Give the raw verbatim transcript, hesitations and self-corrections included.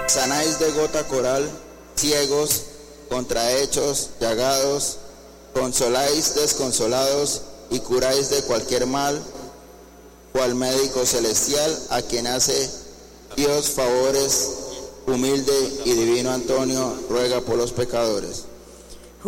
Sanáis de gota coral, ciegos, contrahechos, llagados, consoláis desconsolados y curáis de cualquier mal, cual médico celestial, a quien hace Dios favores, humilde y divino Antonio, ruega por los pecadores.